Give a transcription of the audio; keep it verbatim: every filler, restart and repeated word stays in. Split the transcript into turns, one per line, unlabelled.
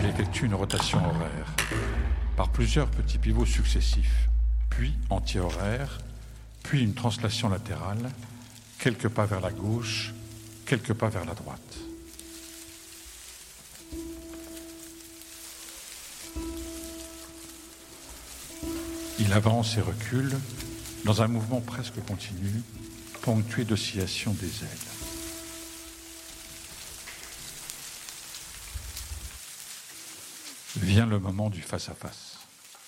effectue une rotation horaire par plusieurs petits pivots successifs, puis anti-horaire, puis une translation latérale, quelques pas vers la gauche, quelques pas vers la droite. Il avance et recule dans un mouvement presque continu, ponctué d'oscillations des ailes. Vient le moment du face-à-face.